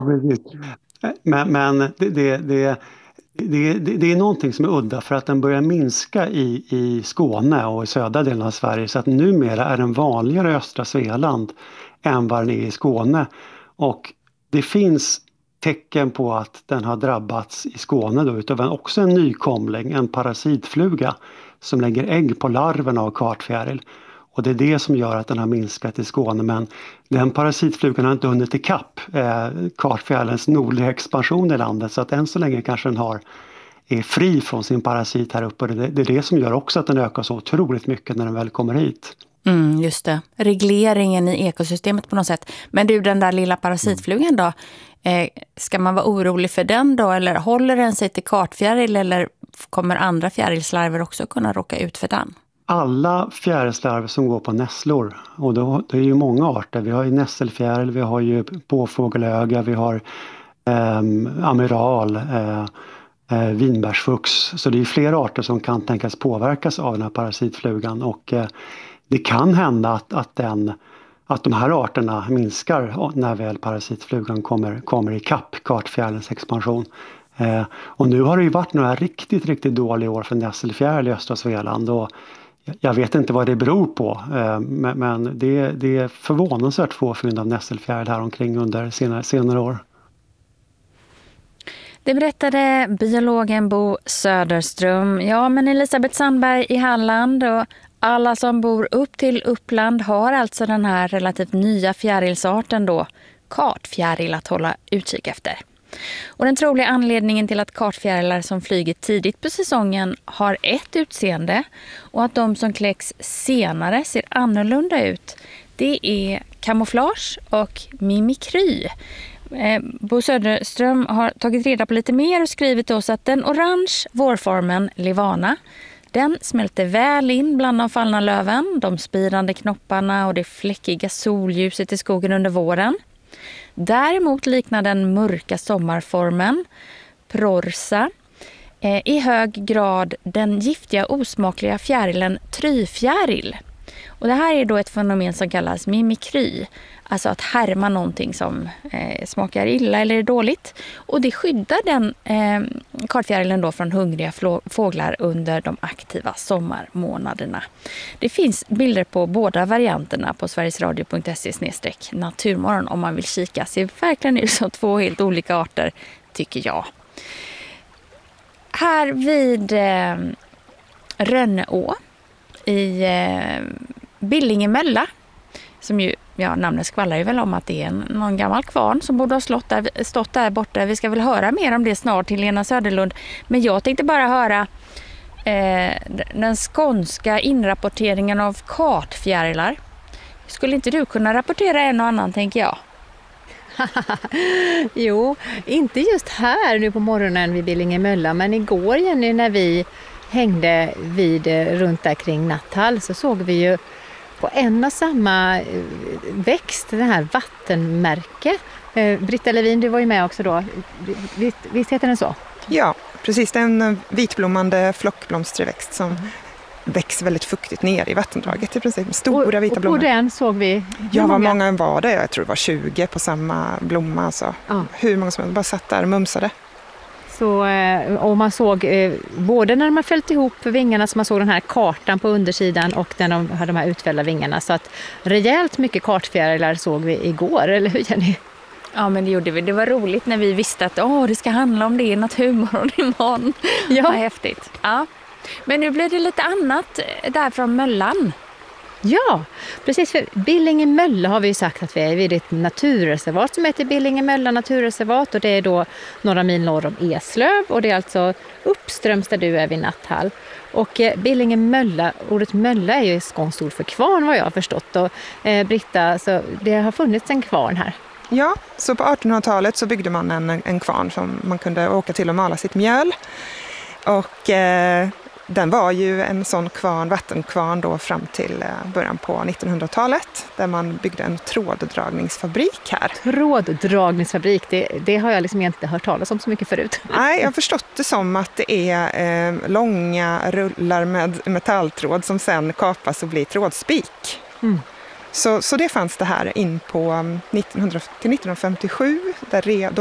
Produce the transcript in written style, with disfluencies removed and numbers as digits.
Precis. Men det är någonting som är udda för att den börjar minska i Skåne och i södra delen av Sverige, så att numera är den vanligare i östra Svealand än vad den är i Skåne. Och det finns tecken på att den har drabbats i Skåne då utav också en nykomling, en parasitfluga som lägger ägg på larverna av kartfjäril. Och det är det som gör att den har minskat i Skåne, men den parasitflugan har inte hunnit ikapp kartfjärilens nordliga expansion i landet, så att än så länge kanske den är fri från sin parasit här uppe. Det är det som gör också att den ökar så otroligt mycket när den väl kommer hit. Just det. Regleringen i ekosystemet på något sätt. Men du, den där lilla parasitflugan då, ska man vara orolig för den då? Eller håller den sig till kartfjäril, eller kommer andra fjärilslarver också kunna råka ut för den? Alla fjärilslarver som går på nässlor, och det är ju många arter. Vi har ju nässelfjäril, vi har ju påfågelöga, vi har amiral, vinbärsfux. Så det är flera arter som kan tänkas påverkas av den här parasitflugan, och det kan hända att de här arterna minskar när väl parasitflugan kommer ikapp kartfjärilens expansion. Och nu har det ju varit några riktigt, riktigt dåliga år för nässelfjäril i östra Svealand, och jag vet inte vad det beror på, men det är förvånansvärt få fynd av nässelfjäril här omkring under senare år. Det berättade biologen Bo Söderström. Ja, men Elisabeth Sandberg i Halland och alla som bor upp till Uppland har alltså den här relativt nya fjärilsarten då, kartfjäril, att hålla utkik efter. Och den troliga anledningen till att kartfjärilar som flyger tidigt på säsongen har ett utseende och att de som kläcks senare ser annorlunda ut, det är kamouflage och mimikry. Bo Söderström har tagit reda på lite mer och skrivit till oss att den orange vårformen Livana, den smälter väl in bland de fallna löven, de spirande knopparna och det fläckiga solljuset i skogen under våren. Däremot liknar den mörka sommarformen Prorsa i hög grad den giftiga osmakliga fjärilen tryfjäril. Och det här är då ett fenomen som kallas mimikry, alltså att härma någonting som smakar illa eller är dåligt. Och det skyddar den kartfjärilen då från hungriga fåglar under de aktiva sommarmånaderna. Det finns bilder på båda varianterna på sverigesradio.se/naturmorgon om man vill kika. Ser verkligen ut som två helt olika arter, tycker jag. Här vid Rönneå i Billingemölla, som ju, ja, namnet skvallrar ju väl om att det är någon gammal kvarn som borde ha stått där borta. Vi ska väl höra mer om det snart till Lena Söderlund. Men jag tänkte bara höra den skånska inrapporteringen av kartfjärilar. Skulle inte du kunna rapportera en och annan, tänker jag? Jo, inte just här nu på morgonen vid Billingemölla, men igår, Jenny, när vi hängde runt där kring Natthall, så såg vi ju på en och samma växt, den här vattenmärke. Britta Levin, du var ju med också då. Visst heter den så? Ja, precis. Det är en vitblommande flockblomstrig växt som växer väldigt fuktigt ner i vattendraget i princip. Stora vita blommor. Och på den såg vi... Ja, vad många var det? Jag tror det var 20 på samma blomma. Alltså. Ja. Hur många som bara satt där och mumsade. Så, och man såg både när de har fällt ihop vingarna, så man såg den här kartan på undersidan, och när de hade de här utfällda vingarna. Så att rejält mycket kartfjärilar såg vi igår, eller hur, Jenny? Ja, men det gjorde vi. Det var roligt när vi visste att det ska handla om det i Naturmorgon imorgon. Ja. Vad häftigt. Ja. Men nu blir det lite annat där från Möllan. Ja, precis. För Billingemölla har vi ju sagt att vi är vid ett naturreservat som heter Billingemölla naturreservat, och det är då några mil norr om Eslöv, och det är alltså uppströms där du är vid Natthall. Och Billingemölla, ordet mölla är ju skånskt ord för kvarn, vad jag har förstått. Och Britta, så det har funnits en kvarn här. Ja, så på 1800-talet så byggde man en kvarn som man kunde åka till och mala sitt mjöl. Och den var ju en sån vattenkvarn då fram till början på 1900-talet, där man byggde en tråddragningsfabrik här. Tråddragningsfabrik, det har jag liksom inte hört talas om så mycket förut. Nej, jag har förstått det som att det är långa rullar med metalltråd som sen kapas och blir trådspik. Så det fanns det här in på till 1957, då